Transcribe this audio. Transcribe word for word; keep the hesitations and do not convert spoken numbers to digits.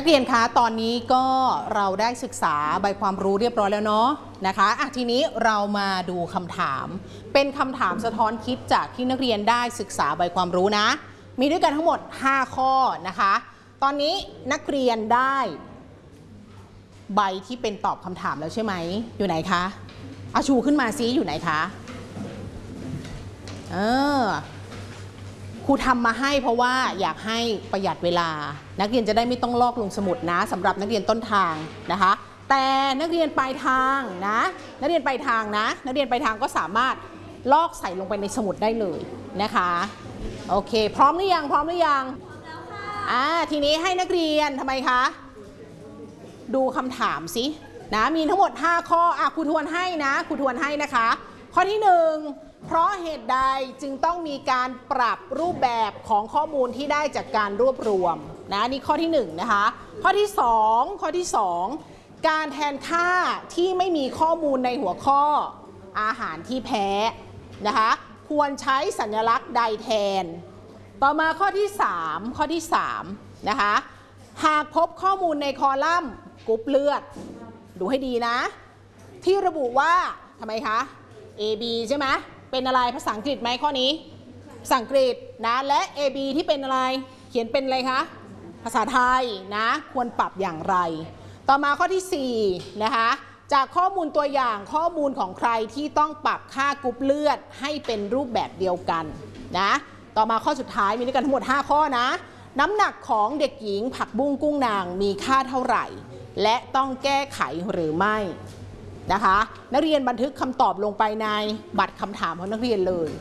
นักเรียนคะตอนนี้ก็เราได้ศึกษาใบความรู้เรียบร้อยแล้วเนาะนะคะอ่ะทีนี้เรามาดูคำถามเป็นคำถามสะท้อนคิดจากที่นักเรียนได้ศึกษาใบความรู้นะมีด้วยกันทั้งหมดห้าข้อนะคะตอนนี้นักเรียนได้ใบที่เป็นตอบคำถามแล้วใช่ไหมอยู่ไหนคะเอาชูขึ้นมาซิอยู่ไหนคะเออครูทำมาให้เพราะว่าอยากให้ประหยัดเวลานักเรียนจะได้ไม่ต้องลอกลงสมุดนะสำหรับนักเรียนต้นทางนะคะแต่นักเรียนปลายทางนะนักเรียนปลายทางนะนักเรียนปลายทางก็สามารถลอกใส่ลงไปในสมุดได้เลยนะคะโอเคพร้อมหรือยังพร้อมหรือยังพร้อมแล้วค่ะอ่าทีนี้ให้นักเรียนทำไมคะดูคำถามสินะมีทั้งหมดห้าข้ออ่ะครูทวนให้นะครูทวนให้นะคะข้อที่หนึ่งเพราะเหตุใดจึงต้องมีการปรับรูปแบบของข้อมูลที่ได้จากการรวบรวมนะนี่ข้อที่หนึ่งนะคะข้อที่สองข้อที่สองการแทนค่าที่ไม่มีข้อมูลในหัวข้ออาหารที่แพ้นะคะควรใช้สัญลักษณ์ใดแทนต่อมาข้อที่สามข้อที่สามนะคะหากพบข้อมูลในคอลัมน์กรุ๊ปเลือดดูให้ดีนะที่ระบุว่าทำไมคะ เอ บี ใช่ไหมเป็นอะไรภาษาอังกฤษไหมข้อนี้ภาษาอังกฤษนะและ เอ บี ที่เป็นอะไรเขียนเป็นอะไรคะภาษาไทยนะควรปรับอย่างไรต่อมาข้อที่สี่นะคะจากข้อมูลตัวอย่างข้อมูลของใครที่ต้องปรับค่ากรุ๊ปเลือดให้เป็นรูปแบบเดียวกันนะต่อมาข้อสุดท้ายมีด้วยกันทั้งหมดห้าข้อนะน้ำหนักของเด็กหญิงผักบุ้งกุ้งนางมีค่าเท่าไหร่และต้องแก้ไขหรือไม่นะคะนักเรียนบันทึกคำตอบลงไปในบัตรคำถามของนักเรียนเลย